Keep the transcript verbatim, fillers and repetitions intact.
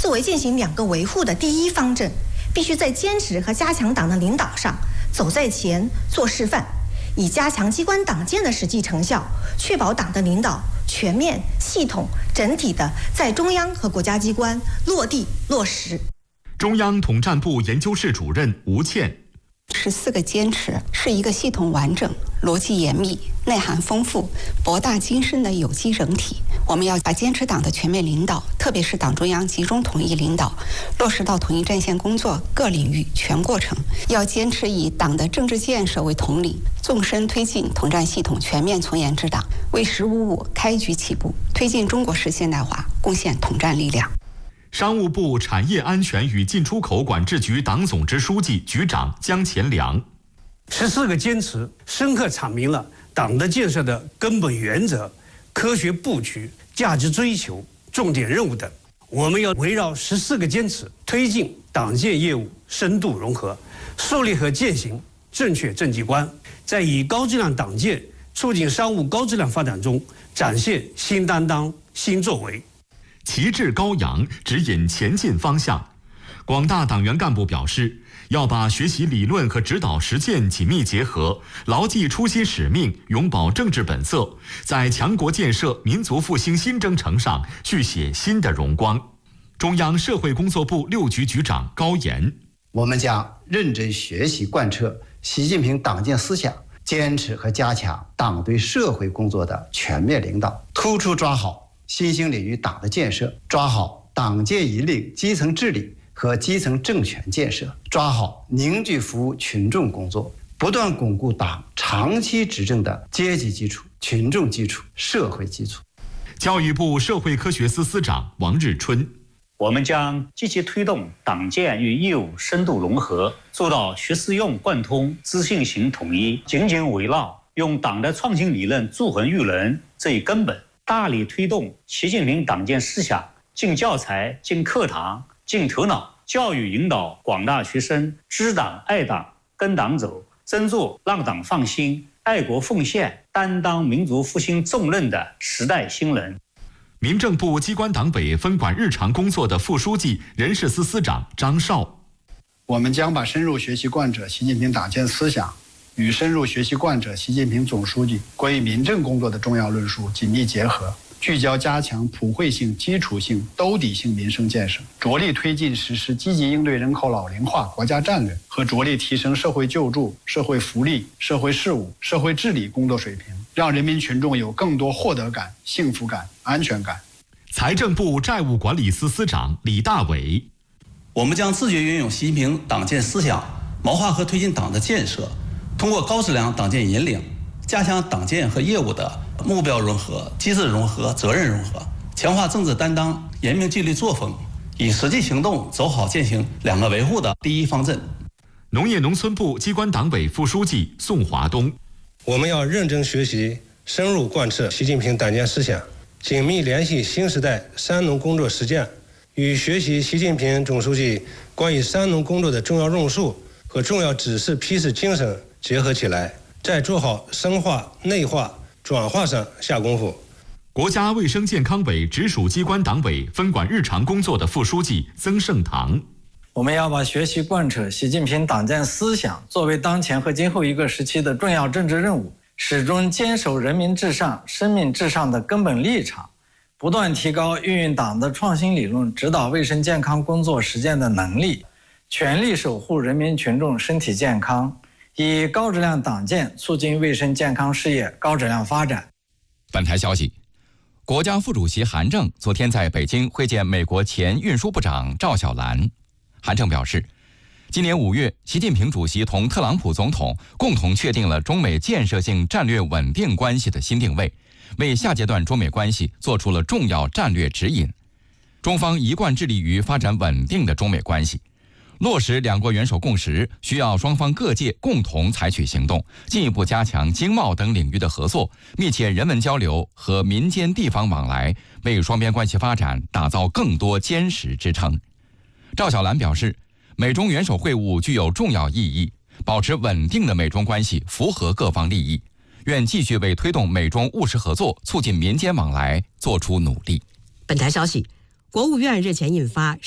作为践行两个维护的第一方阵，必须在坚持和加强党的领导上走在前做示范，以加强机关党建的实际成效，确保党的领导全面、系统、整体的在中央和国家机关落地落实。 中央统战部研究室主任吴倩。 十四个坚持是一个系统完整、逻辑严密、内涵丰富、博大精深的有机整体。我们要把坚持党的全面领导，特别是党中央集中统一领导，落实到统一战线工作各领域全过程。要坚持以党的政治建设为统领，纵深推进统战系统全面从严治党，为“十五五”开局起步，推进中国式现代化贡献统战力量。 商务部产业安全与进出口管制局党总支书记、局长姜乾良。 十四个坚持深刻阐明了党的建设的根本原则、科学布局、价值追求、重点任务等。我们要围绕十四个坚持，推进党建业务深度融合，树立和践行正确政绩观，在以高质量党建促进商务高质量发展中展现新担当、新作为。 旗帜高扬，指引前进方向。广大党员干部表示，要把学习理论和指导实践紧密结合，牢记初心使命，永葆政治本色，在强国建设、民族复兴新征程上续写新的荣光。中央社会工作部六局局长高岩。 我们将认真学习贯彻习近平党建思想，坚持和加强党对社会工作的全面领导，突出抓好新兴领域党的建设，抓好党建引领基层治理和基层政权建设，抓好凝聚服务群众工作，不断巩固党长期执政的阶级基础、群众基础、社会基础。 教育部社会科学司司长王日春。 我们将积极推动党建与业务深度融合，做到学思用贯通、资讯型统一，紧紧围绕用党的创新理论铸衡育人这一根本，大力推动习近平党建思想进教材、进课堂、进头脑，教育引导广大学生知党爱党、跟党走，真做让党放心、爱国奉献、担当民族复兴重任的时代新人。 民政部机关党委分管日常工作的副书记、人事司司长张绍。 我们将把深入学习贯彻习近平党建思想与深入学习贯彻习近平总书记关于民政工作的重要论述紧密结合，聚焦加强普惠性、基础性、兜底性民生建设，着力推进实施积极应对人口老龄化国家战略和着力提升社会救助、社会福利、社会事务、社会治理工作水平，让人民群众有更多获得感、幸福感、安全感。 财政部债务管理司司长李大伟。 我们将自觉运用习近平党建思想，谋划和推进党的建设，通过高质量党建引领，加强党建和业务的目标融合、机制融合、责任融合，强化政治担当、严明纪律作风，以实际行动走好践行两个维护的第一方阵。 农业农村部机关党委副书记宋华东。 我们要认真学习，深入贯彻习近平党建思想，紧密联系新时代三农工作实践，与学习习近平总书记关于三农工作的重要论述和重要指示批示精神结合起来，在做好深化、内化、转化上下功夫。 国家卫生健康委直属机关党委分管日常工作的副书记曾盛堂。 我们要把学习贯彻习近平党建思想作为当前和今后一个时期的重要政治任务，始终坚守人民至上、生命至上的根本立场，不断提高运用党的创新理论指导卫生健康工作实践的能力，全力守护人民群众身体健康，以高质量党建促进卫生健康事业高质量发展。 本台消息，国家副主席韩正昨天在北京会见美国前运输部长赵小兰。韩正表示，今年五月，习近平主席同特朗普总统共同确定了中美建设性战略稳定关系的新定位，为下阶段中美关系做出了重要战略指引。中方一贯致力于发展稳定的中美关系，落实两国元首共识，需要双方各界共同采取行动，进一步加强经贸等领域的合作，密切人文交流和民间地方往来，为双边关系发展打造更多坚实支撑。赵小兰表示，美中元首会晤具有重要意义，保持稳定的美中关系符合各方利益，愿继续为推动美中务实合作、促进民间往来做出努力。 本台消息，国务院日前印发